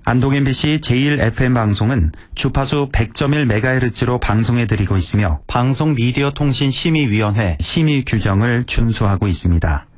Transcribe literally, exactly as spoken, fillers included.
안동 엠비씨 제일 에프엠 방송은 주파수 백 점 일 메가헤르츠로 방송해드리고 있으며 방송미디어통신심의위원회 심의 규정을 준수하고 있습니다.